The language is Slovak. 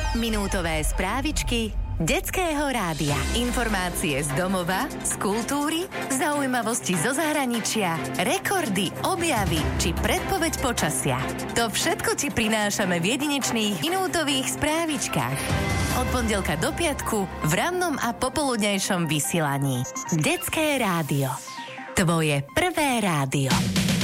Minútové správičky detského rádia. Informácie z domova, z kultúry, zaujímavosti zo zahraničia, rekordy, objavy či predpoveď počasia. To všetko ti prinášame v jedinečných minútových správičkách. Od pondelka do piatku v rannom a popoludnejšom vysielaní. Detské rádio. Tvoje prvé rádio.